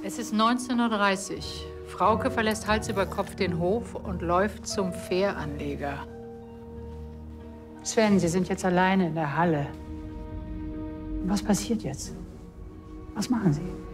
Es ist 19:30 Uhr. Frauke verlässt Hals über Kopf den Hof und läuft zum Fähranleger. Sven, Sie sind jetzt alleine in der Halle. Was passiert jetzt? Was machen Sie?